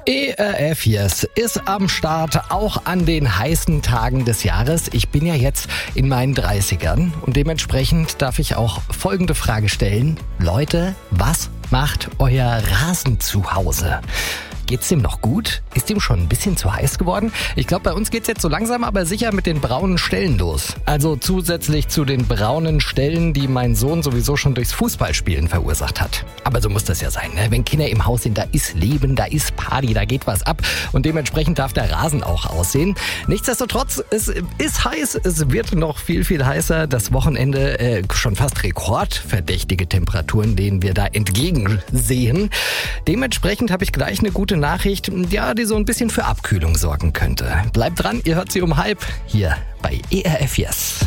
ERF Yes ist am Start, auch an den heißen Tagen des Jahres. Ich bin ja jetzt in meinen 30ern und dementsprechend darf ich auch folgende Frage stellen. Leute, was macht euer Rasen zu Hause? Geht's dem noch gut? Ist dem schon ein bisschen zu heiß geworden? Ich glaube, bei uns geht's jetzt so langsam aber sicher mit den braunen Stellen los. Also zusätzlich zu den braunen Stellen, die mein Sohn sowieso schon durchs Fußballspielen verursacht hat. Aber so muss das ja sein, ne? Wenn Kinder im Haus sind, da ist Leben, da ist Party, da geht was ab. Und dementsprechend darf der Rasen auch aussehen. Nichtsdestotrotz, es ist heiß, es wird noch viel, viel heißer. Das Wochenende schon fast rekordverdächtige Temperaturen, denen wir da entgegensehen. Dementsprechend habe ich gleich eine gute Nachricht, ja, die so ein bisschen für Abkühlung sorgen könnte. Bleibt dran, ihr hört sie um 12:30 hier bei ERF Yes.